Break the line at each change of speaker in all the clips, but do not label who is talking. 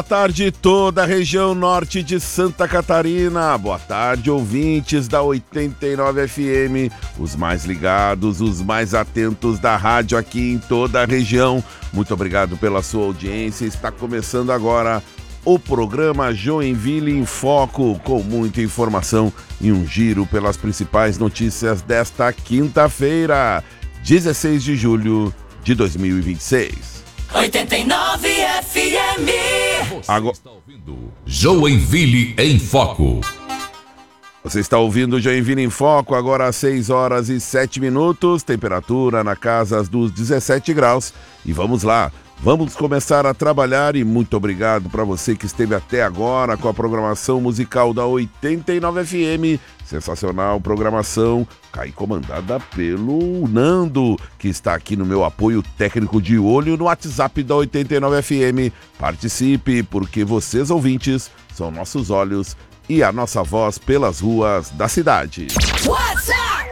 Boa tarde, toda a região norte de Santa Catarina. Boa tarde, ouvintes da 89 FM, os mais ligados, os mais atentos da rádio aqui em toda a região. Muito obrigado pela sua audiência. Está começando agora o programa Joinville em Foco, com muita informação e um giro pelas principais notícias desta quinta-feira, 16 de julho de 2026.
89 FM.
Você está ouvindo Joinville em Foco.
Você está ouvindo Joinville em Foco, agora às 6 horas e 7 minutos, temperatura na casa dos 17 graus. E vamos lá, vamos começar a trabalhar e muito obrigado para você que esteve até agora com a programação musical da 89 FM. Sensacional programação, comandada pelo Nando, que está aqui no meu apoio técnico de olho no WhatsApp da 89 FM. Participe, porque vocês, ouvintes, são nossos olhos e a nossa voz pelas ruas da cidade.
WhatsApp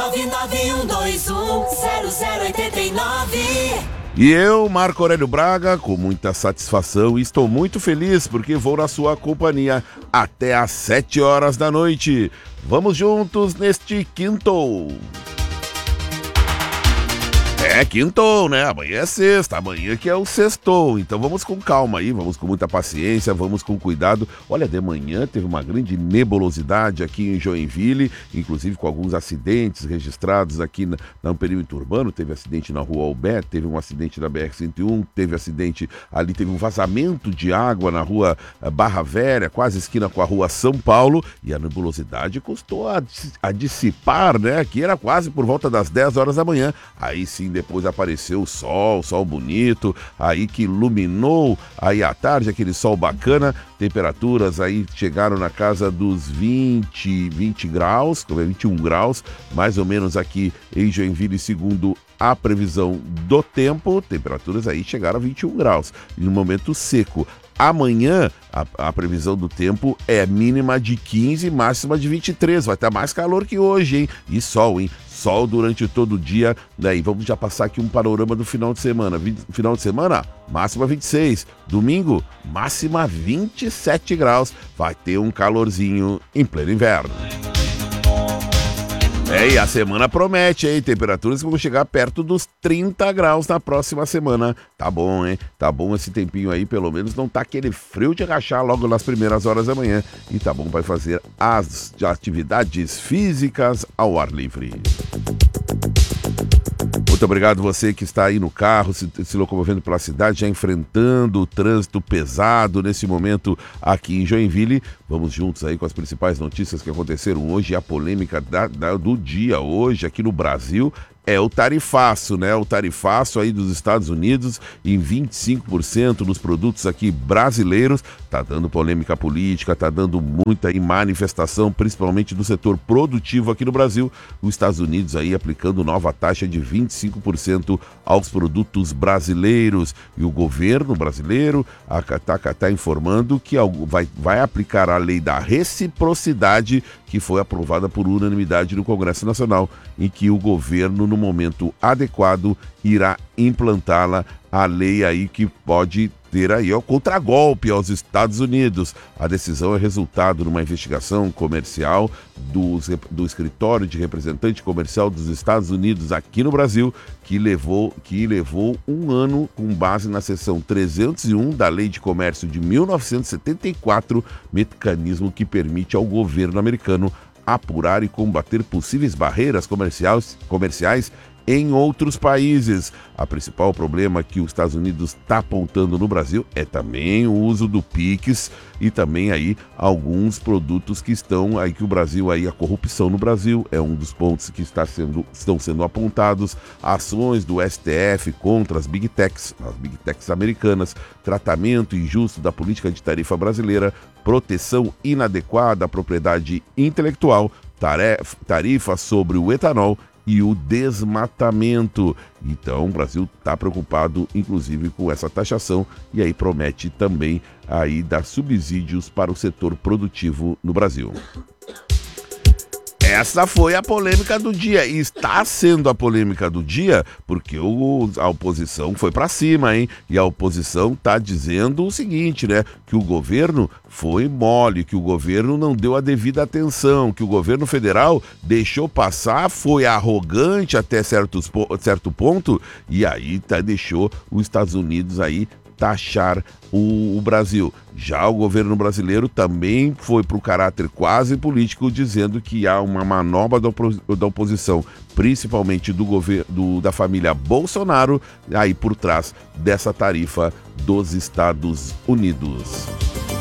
991210089.
E eu, Marco Aurélio Braga, com muita satisfação, estou muito feliz porque vou na sua companhia até às 7 horas da noite. Vamos juntos neste quinto. É quintou, né? Amanhã é sexta, amanhã que é o sextou. Então vamos com calma aí, vamos com muita paciência, vamos com cuidado. Olha, de manhã teve uma grande nebulosidade aqui em Joinville, inclusive com alguns acidentes registrados aqui no perímetro urbano. Teve acidente na rua Alberto, teve um acidente na BR-101, teve acidente ali, teve um vazamento de água na rua Barra Velha, quase esquina com a rua São Paulo, e a nebulosidade custou a dissipar, né? Aqui era quase por volta das 10 horas da manhã. Aí sim, depois apareceu o sol bonito, aí que iluminou aí à tarde, aquele sol bacana, temperaturas aí chegaram na casa dos 20 graus, 21 graus, mais ou menos aqui em Joinville, segundo a previsão do tempo, temperaturas aí chegaram a 21 graus, no momento seco. Amanhã, a previsão do tempo é mínima de 15, máxima de 23, vai estar mais calor que hoje, hein? E sol, hein? Sol durante todo o dia, daí vamos já passar aqui um panorama do final de semana. Final de semana, máxima 26. Domingo, máxima 27 graus. Vai ter um calorzinho em pleno inverno. E a semana promete, hein? Temperaturas que vão chegar perto dos 30 graus na próxima semana. Tá bom, hein? Tá bom esse tempinho aí, pelo menos não tá aquele frio de rachar logo nas primeiras horas da manhã. E tá bom para fazer as atividades físicas ao ar livre. Muito obrigado você que está aí no carro, se locomovendo pela cidade, já enfrentando o trânsito pesado nesse momento aqui em Joinville. Vamos juntos aí com as principais notícias que aconteceram hoje. A polêmica do dia hoje aqui no Brasil é o tarifaço, né? O tarifaço aí dos Estados Unidos em 25% nos produtos aqui brasileiros. Tá dando polêmica política, tá dando muita manifestação, principalmente do setor produtivo aqui no Brasil. Os Estados Unidos aí aplicando nova taxa de 25% aos produtos brasileiros. E o governo brasileiro tá informando que vai aplicar a lei da reciprocidade, que foi aprovada por unanimidade no Congresso Nacional, em que o governo, no momento adequado, irá implantá-la, a lei aí que pode ter aí o contragolpe aos Estados Unidos. A decisão é resultado de uma investigação comercial do escritório de representante comercial dos Estados Unidos aqui no Brasil, que levou um ano com base na seção 301 da Lei de Comércio de 1974, mecanismo que permite ao governo americano apurar e combater possíveis barreiras comerciais em outros países. A principal problema que os Estados Unidos está apontando no Brasil é também o uso do Pix e também aí alguns produtos que estão aí, que o Brasil aí, a corrupção no Brasil é um dos pontos que estão sendo apontados, ações do STF contra as Big Techs americanas, tratamento injusto da política de tarifa brasileira, proteção inadequada à propriedade intelectual, tarifa sobre o etanol e o desmatamento. Então o Brasil está preocupado inclusive com essa taxação e aí promete também aí dar subsídios para o setor produtivo no Brasil. Essa foi a polêmica do dia, e está sendo a polêmica do dia porque a oposição foi para cima, hein? E a oposição está dizendo o seguinte, né? Que o governo foi mole, que o governo não deu a devida atenção, que o governo federal deixou passar, foi arrogante até certo ponto, e aí deixou os Estados Unidos aí taxar o Brasil. Já o governo brasileiro também foi para o caráter quase político, dizendo que há uma manobra da oposição, principalmente do governo da família Bolsonaro, aí por trás dessa tarifa dos Estados Unidos.